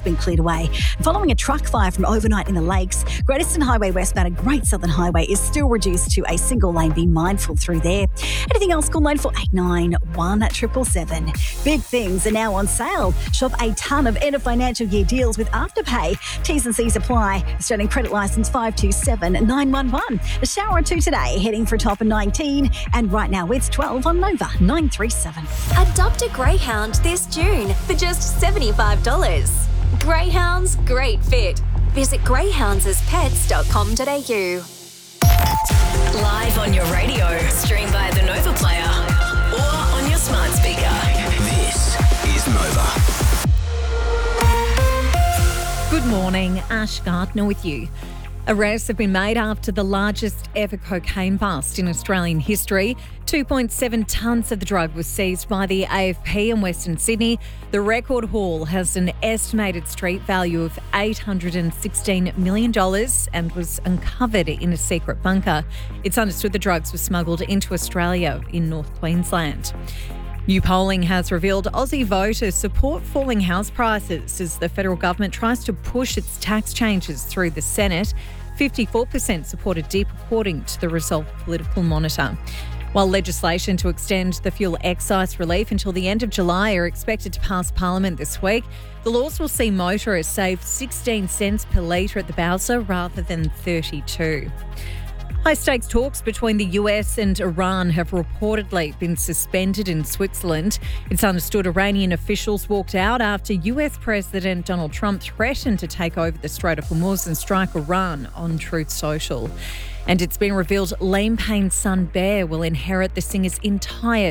been cleared away. Following a truck fire from overnight in the Lakes, Great Eastern Highway westbound at Great Southern Highway is still reduced to a single lane. Be mindful through there. Anything else, call 9489 777. Big things are now on sale. Shop a ton of end of financial year deals with Afterpay. T's and C's apply. Australian credit licence 527911. A shower or two today, heading for a top of 19. And right now it's 12 on Nova 937. Adopt a greyhound this June for just $75. Greyhounds, great fit. Visit greyhoundsaspets.com.au. Live on your radio, stream via the Nova Player or on your smart speaker. This is Nova. Good morning, Ash Gardner with you. Arrests have been made after the largest ever cocaine bust in Australian history. 2.7 tonnes of the drug was seized by the AFP in Western Sydney. The record haul has an estimated street value of $816 million and was uncovered in a secret bunker. It's understood the drugs were smuggled into Australia in North Queensland. New polling has revealed Aussie voters support falling house prices as the federal government tries to push its tax changes through the Senate. 54% support a dip, according to the Resolve Political Monitor. While legislation to extend the fuel excise relief until the end of July are expected to pass Parliament this week, the laws will see motorists save 16 cents per litre at the Bowser rather than 32. High-stakes talks between the US and Iran have reportedly been suspended in Switzerland. It's understood Iranian officials walked out after US President Donald Trump threatened to take over the Strait of Hormuz and strike Iran on Truth Social. And it's been revealed Liam Payne's son Bear will inherit the singer's entire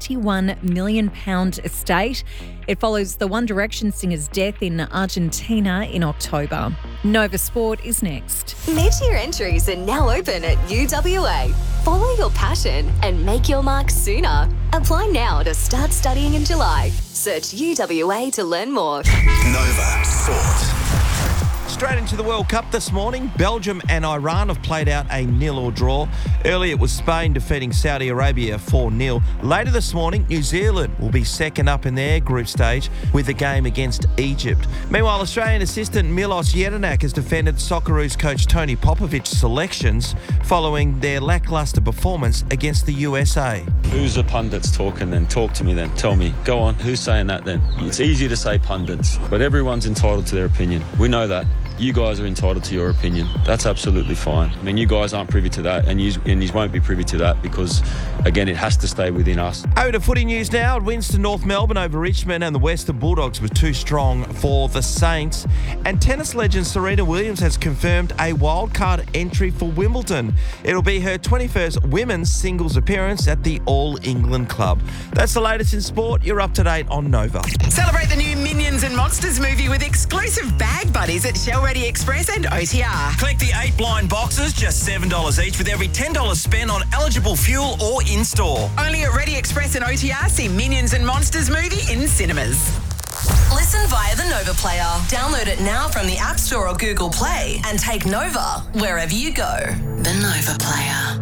£21 million estate. It follows the One Direction singer's death in Argentina in October. Nova Sport is next. Mid-year entries are now open at UWA. Follow your passion and make your mark sooner. Apply now to start studying in July. Search UWA to learn more. Nova Sport. Straight into the World Cup this morning. Belgium and Iran have played out a 0-0 draw. Earlier it was Spain defeating Saudi Arabia 4-0. Later this morning, New Zealand will be second up in their group stage with a game against Egypt. Meanwhile, Australian assistant Milos Jedinak has defended Socceroos coach Tony Popovic's selections following their lacklustre performance against the USA. Who's the pundits talking then? Talk to me then. Tell me. Go on. Who's saying that then? It's easy to say pundits, but everyone's entitled to their opinion. We know that. You guys are entitled to your opinion. That's absolutely fine. I mean, you guys aren't privy to that, and you won't be privy to that because, again, it has to stay within us. Over to footy news now. It wins to North Melbourne over Richmond, and the Western Bulldogs were too strong for the Saints. And tennis legend Serena Williams has confirmed a wildcard entry for Wimbledon. It'll be her 21st women's singles appearance at the All England Club. That's the latest in sport. You're up to date on Nova. Celebrate the new Minions and Monsters movie with exclusive bag buddies at Shell Ready Express and OTR. Collect the 8 blind boxes, just $7 each, with every $10 spent on eligible fuel or in-store. Only at Ready Express and OTR. See Minions and Monsters movie in cinemas. Listen via the Nova Player. Download it now from the App Store or Google Play and take Nova wherever you go. The Nova Player.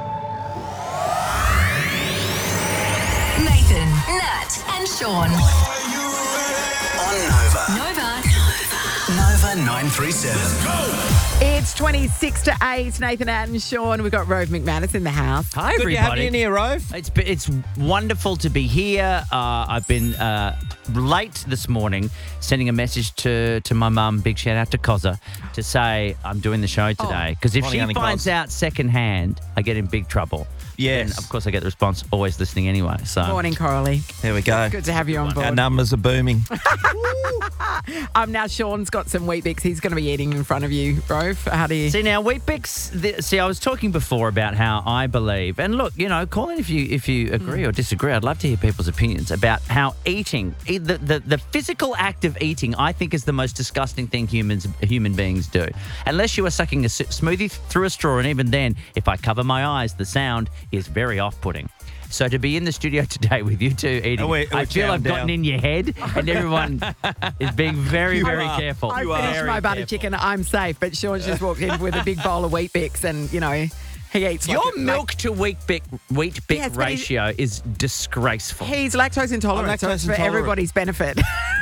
Nathan, Nat and Sean. On Nova. Nova. Nova 937. It's 26 to 8. Nathan, Nat and Sean. We've got Rove McManus in the house. Hi, Good to have you everybody. in here, Rove. It's wonderful to be here. I've been late this morning sending a message to my mum, big shout out to Cozza, to say I'm doing the show today. Because if she Morning, finds Cos. out secondhand, I get in big trouble. Yes. And of course, I get the response, always listening anyway. So Morning, Coralie. There we go. Good to have you on Our board. numbers are booming. Now Sean's got some Wheat Bix. He's going to be eating in front of you, Rove. How do you... See, now, Weet-Bix, I was talking before about how I believe, and look, call in if you agree or disagree. I'd love to hear people's opinions about how eating, the physical act of eating, I think is the most disgusting thing human beings do. Unless you are sucking a smoothie through a straw, and even then, if I cover my eyes, the sound is very off-putting. So to be in the studio today with you two eating, I feel I've gotten in your head and everyone is being very, very careful. I finished my butter chicken. I'm safe. But Sean's just walked in with a big bowl of Wheat Bix and, he eats Your milk to wheat bix ratio is disgraceful. He's lactose intolerant, so it's for everybody's benefit.